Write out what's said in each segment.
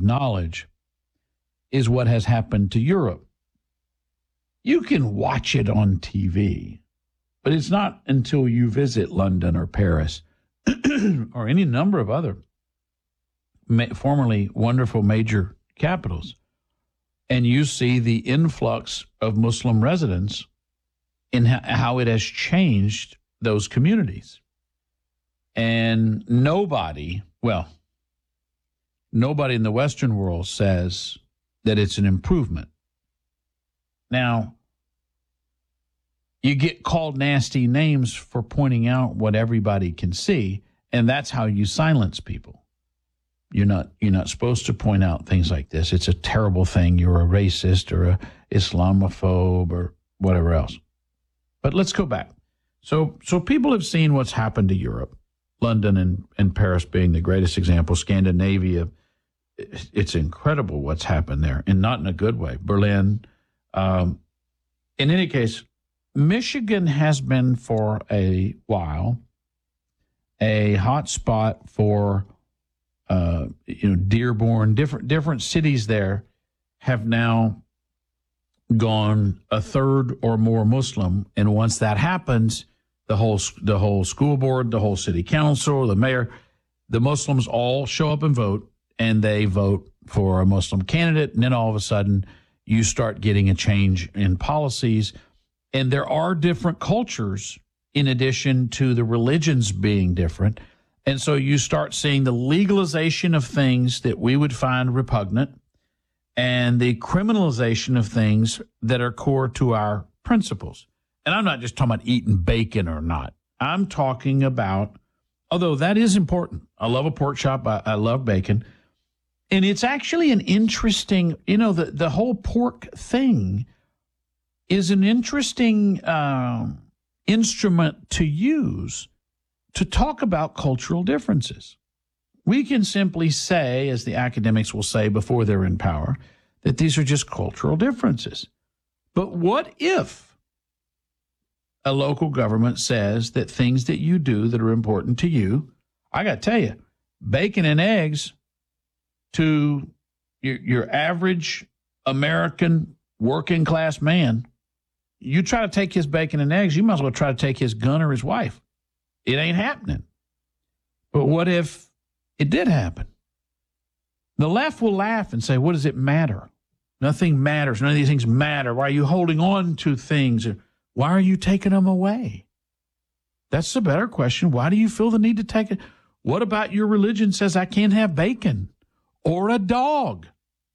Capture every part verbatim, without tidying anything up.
acknowledge is what has happened to Europe. You can watch it on T V, but it's not until you visit London or Paris or any number of other ma- formerly wonderful major capitals, and you see the influx of Muslim residents in ha- how it has changed those communities. And nobody, well, nobody in the Western world says that it's an improvement. Now, you get called nasty names for pointing out what everybody can see, and that's how you silence people. You're not you're not supposed to point out things like this. It's a terrible thing. You're a racist or a Islamophobe or whatever else. But let's go back. So so people have seen what's happened to Europe, London and, and Paris being the greatest example, Scandinavia. It's incredible what's happened there, and not in a good way. Berlin. Um, in any case, Michigan has been for a while a hot spot for, uh, you know, Dearborn. Different different cities there have now gone a third or more Muslim, and once that happens, the whole the whole school board, the whole city council, the mayor, the Muslims all show up and vote, and they vote for a Muslim candidate, and then all of a sudden you start getting a change in policies. And there are different cultures in addition to the religions being different. And so you start seeing the legalization of things that we would find repugnant and the criminalization of things that are core to our principles. And I'm not just talking about eating bacon or not. I'm talking about, although that is important. I love a pork chop. I, I love bacon. And it's actually an interesting, you know, the, the whole pork thing is an interesting um, instrument to use to talk about cultural differences. We can simply say, as the academics will say before they're in power, that these are just cultural differences. But what if a local government says that things that you do that are important to you, I got to tell you, bacon and eggs to your, your average American working class man, you try to take his bacon and eggs, you might as well try to take his gun or his wife. It ain't happening. But what if it did happen? The left will laugh and say, what does it matter? Nothing matters. None of these things matter. Why are you holding on to things? Why are you taking them away? That's a better question. Why do you feel the need to take it? What about your religion says I can't have bacon or a dog?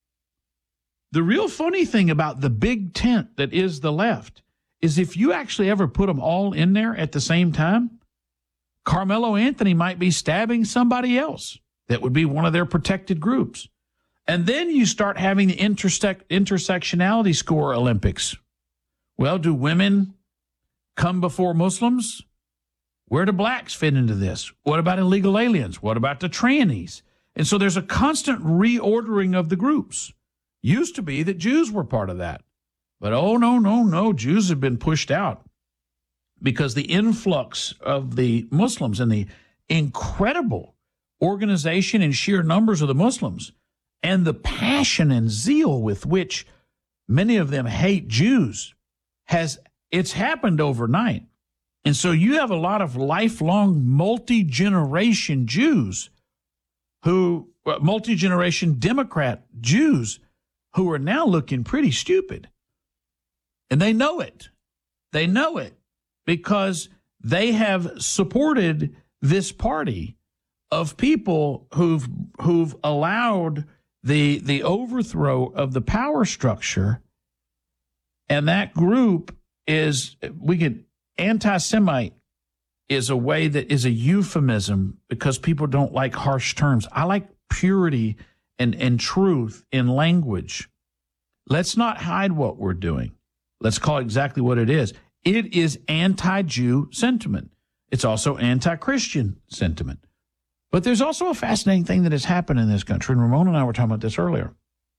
The real funny thing about the big tent that is the left is if you actually ever put them all in there at the same time, Carmelo Anthony might be stabbing somebody else that would be one of their protected groups. And then you start having the intersect, intersectionality score Olympics. Well, do women come before Muslims? Where do blacks fit into this? What about illegal aliens? What about the trannies? And so there's a constant reordering of the groups. Used to be that Jews were part of that. But oh, no, no, no, Jews have been pushed out because the influx of the Muslims and the incredible organization and sheer numbers of the Muslims and the passion and zeal with which many of them hate Jews has, it's happened overnight. And so you have a lot of lifelong multi-generation Jews who, multi-generation Democrat Jews who are now looking pretty stupid. And they know it. They know it because they have supported this party of people who've who've allowed the the overthrow of the power structure. And that group is, we could, anti-Semite is a way that is a euphemism because people don't like harsh terms. I like purity and, and truth in language. Let's not hide what we're doing. Let's call it exactly what it is. It is anti-Jew sentiment. It's also anti-Christian sentiment. But there's also a fascinating thing that has happened in this country, and Ramon and I were talking about this earlier.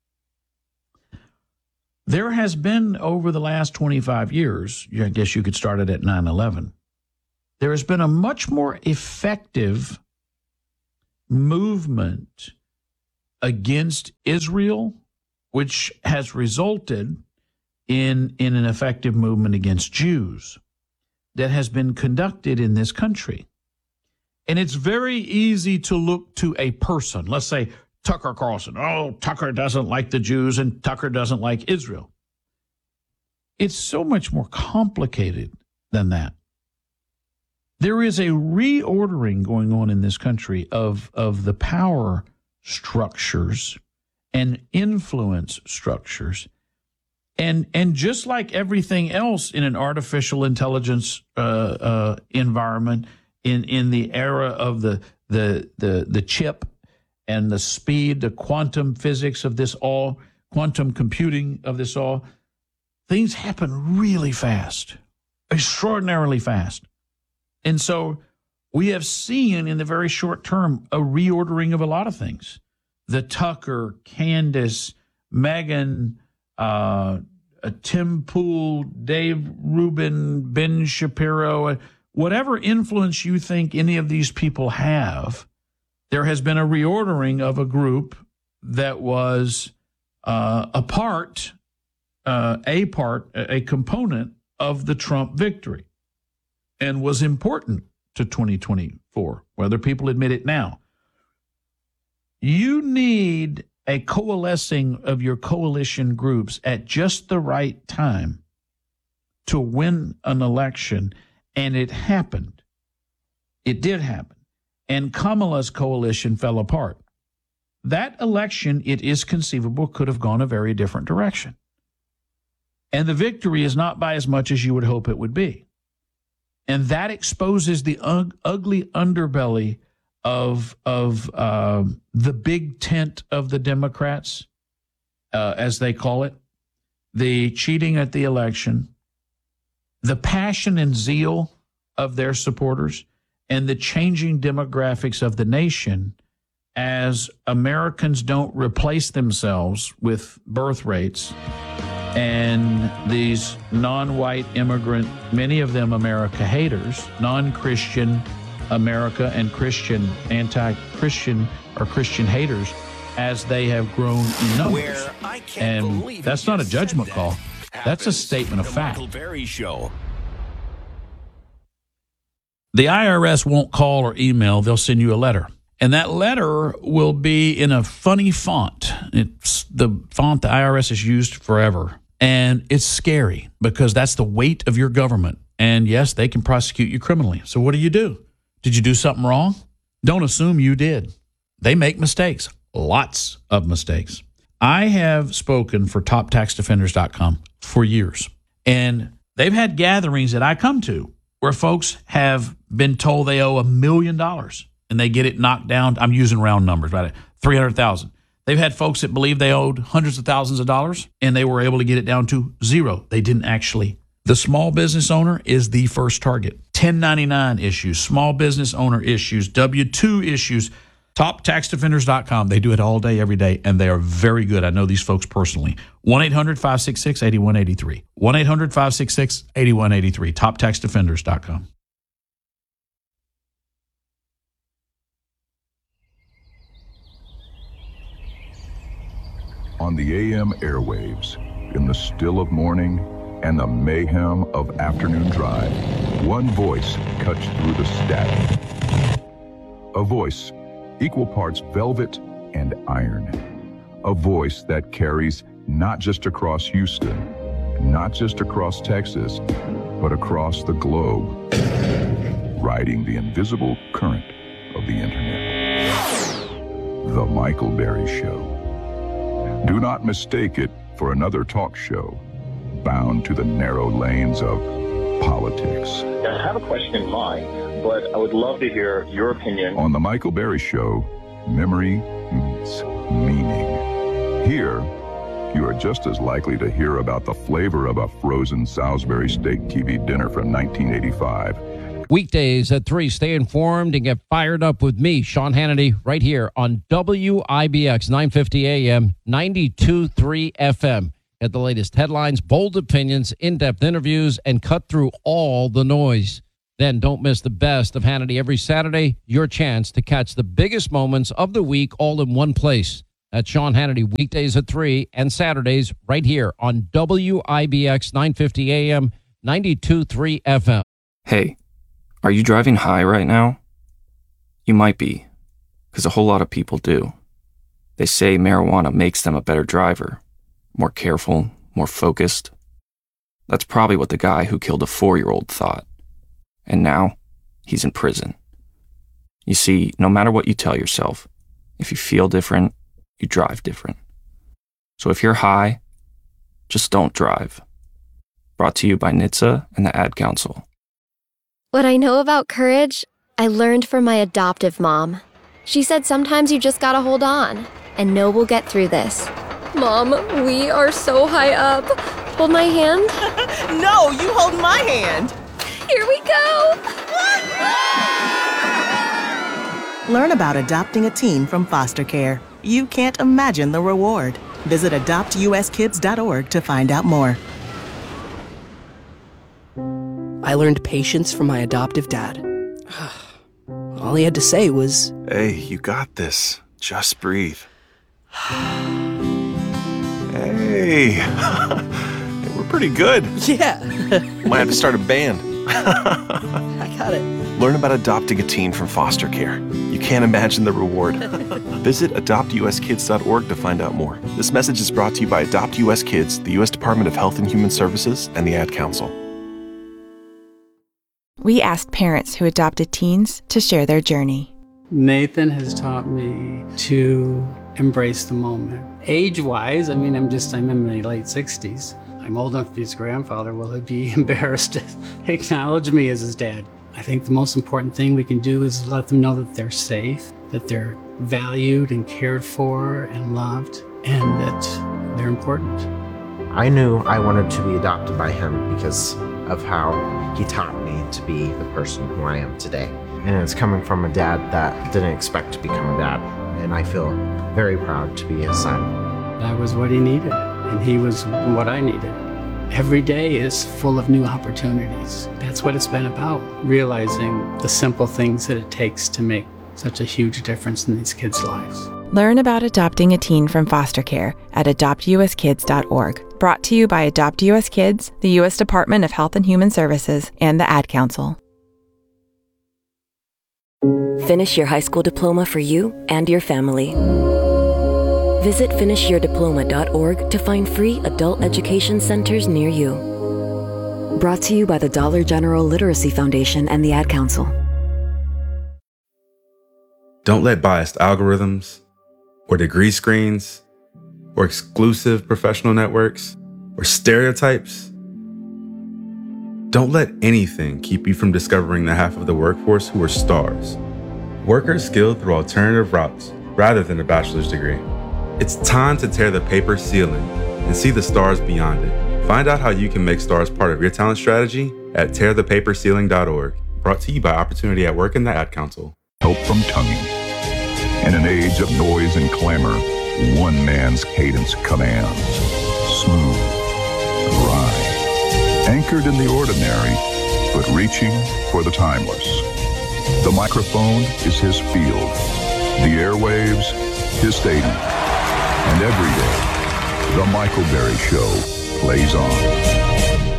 There has been, over the last twenty-five years, I guess you could start it at nine eleven, there has been a much more effective movement against Israel, which has resulted in, in an effective movement against Jews that has been conducted in this country. And it's very easy to look to a person. Let's say Tucker Carlson. Oh, Tucker doesn't like the Jews and Tucker doesn't like Israel. It's so much more complicated than that. There is a reordering going on in this country of, of the power structures and influence structures. And, and just like everything else in an artificial intelligence uh, uh, environment, in, in the era of the, the, the, the chip and the speed, the quantum physics of this all, quantum computing of this all, things happen really fast, extraordinarily fast. And so we have seen in the very short term a reordering of a lot of things. The Tucker, Candace, Megan, uh, Tim Pool, Dave Rubin, Ben Shapiro, whatever influence you think any of these people have, there has been a reordering of a group that was uh, a part, uh, a part, a component of the Trump victory and was important to twenty twenty-four, whether people admit it now. You need a coalescing of your coalition groups at just the right time to win an election, and it happened. It did happen. And Kamala's coalition fell apart. That election, it is conceivable, could have gone a very different direction. And the victory is not by as much as you would hope it would be. And that exposes the ug- ugly underbelly of of uh, the big tent of the Democrats, uh, as they call it, the cheating at the election, the passion and zeal of their supporters, and the changing demographics of the nation as Americans don't replace themselves with birth rates. And these non-white immigrant, many of them America haters, non-Christian America and Christian, anti-Christian or Christian haters, as they have grown in numbers. And that's not a judgment call. That's a statement of fact. Michael Berry Show. The I R S won't call or email. They'll send you a letter. And that letter will be in a funny font. It's the font the I R S has used forever. And it's scary because that's the weight of your government. And yes, they can prosecute you criminally. So what do you do? Did you do something wrong? Don't assume you did. They make mistakes, lots of mistakes. I have spoken for top tax defenders dot com for years. And they've had gatherings that I come to where folks have been told they owe a million dollars and they get it knocked down. I'm using round numbers, right? three hundred thousand. They've had folks that believe they owed hundreds of thousands of dollars and they were able to get it down to zero. They didn't actually. The small business owner is the first target. ten ninety-nine issues, small business owner issues, W two issues, top tax defenders dot com. They do it all day, every day, and they are very good. I know these folks personally. one eight hundred five six six eight one eight three. one eight hundred five six six eight one eight three. top tax defenders dot com. On the A M airwaves, in the still of morning and the mayhem of afternoon drive, one voice cuts through the static. A voice equal parts velvet and iron. A voice that carries not just across Houston, not just across Texas, but across the globe, riding the invisible current of the internet. The Michael Berry Show. Do not mistake it for another talk show bound to the narrow lanes of politics. I have a question in mind, but I would love to hear your opinion. On The Michael Berry Show, memory meets meaning. Here, you are just as likely to hear about the flavor of a frozen Salisbury steak T V dinner from nineteen eighty-five. Weekdays at three, stay informed and get fired up with me, Sean Hannity, right here on W I B X nine fifty A M, ninety-two point three F M. Get the latest headlines, bold opinions, in-depth interviews, and cut through all the noise. Then don't miss the best of Hannity every Saturday, your chance to catch the biggest moments of the week all in one place. That's Sean Hannity, weekdays at three and Saturdays right here on W I B X nine fifty A M, ninety-two point three F M. Hey, are you driving high right now? You might be, because a whole lot of people do. They say marijuana makes them a better driver, more careful, more focused. That's probably what the guy who killed a four-year-old thought. And now, he's in prison. You see, no matter what you tell yourself, if you feel different, you drive different. So if you're high, just don't drive. Brought to you by N H T S A and the Ad Council. What I know about courage, I learned from my adoptive mom. She said sometimes you just gotta hold on and know we'll get through this. Mom, we are so high up. Hold my hand. No, you hold my hand. Here we go. Learn about adopting a teen from foster care. You can't imagine the reward. Visit adopt u s kids dot org to find out more. I learned patience from my adoptive dad. All he had to say was, "Hey, you got this. Just breathe." Hey, we're pretty good. yeah. Might have to start a band. I got it. Learn about adopting a teen from foster care. You can't imagine the reward. Visit adopt u s kids dot org to find out more. This message is brought to you by Adopt U S Kids, the U S Department of Health and Human Services, and the Ad Council. We asked parents who adopted teens to share their journey. Nathan has taught me to embrace the moment. Age-wise, I mean, I'm just, I'm in my late sixties. I'm old enough to be his grandfather. Will he be embarrassed to acknowledge me as his dad? I think the most important thing we can do is let them know that they're safe, that they're valued and cared for and loved, and that they're important. I knew I wanted to be adopted by him because of how he taught me to be the person who I am today. And it's coming from a dad that didn't expect to become a dad. And I feel very proud to be his son. That was what he needed, and he was what I needed. Every day is full of new opportunities. That's what it's been about, realizing the simple things that it takes to make such a huge difference in these kids' lives. Learn about adopting a teen from foster care at adopt u s kids dot org. Brought to you by Adopt U S Kids, the U S Department of Health and Human Services, and the Ad Council. Finish your high school diploma for you and your family. Visit finish your diploma dot org to find free adult education centers near you. Brought to you by the Dollar General Literacy Foundation and the Ad Council. Don't let biased algorithms or degree screens or exclusive professional networks or stereotypes. Don't let anything keep you from discovering the half of the workforce who are stars. Workers skilled through alternative routes rather than a bachelor's degree. It's time to tear the paper ceiling and see the stars beyond it. Find out how you can make stars part of your talent strategy at tear the paper ceiling dot org. Brought to you by Opportunity at Work and the Ad Council. Help from tonguing. In an age of noise and clamor, one man's cadence commands. Smooth, dry, anchored in the ordinary, but reaching for the timeless. The microphone is his field. The airwaves, his stadium. And every day, The Michael Berry Show plays on.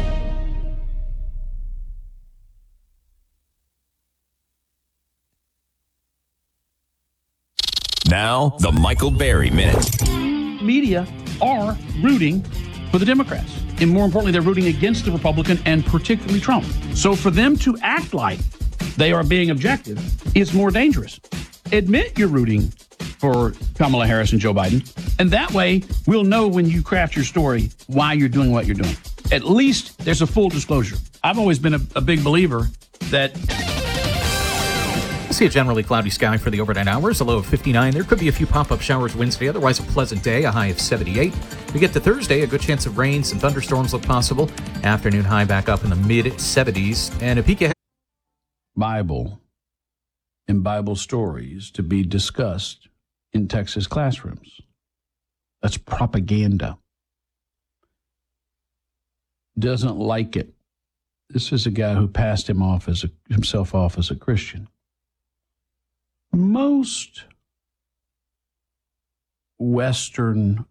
Now, the Michael Berry Minute. Media are rooting for the Democrats. And more importantly, they're rooting against the Republican and particularly Trump. So for them to act like they are being objective is more dangerous. Admit you're rooting for Kamala Harris and Joe Biden. And that way, we'll know when you craft your story why you're doing what you're doing. At least there's a full disclosure. I've always been a, a big believer that... We'll see a generally cloudy sky for the overnight hours, a low of fifty-nine. There could be a few pop-up showers Wednesday, otherwise a pleasant day, a high of seventy-eight. We get to Thursday, a good chance of rain, some thunderstorms look possible. Afternoon high back up in the mid-seventies, and a peak ahead. Bible and Bible stories to be discussed in Texas classrooms. That's propaganda. Doesn't like it. This is a guy who passed him off as a, himself off as a Christian. Most Western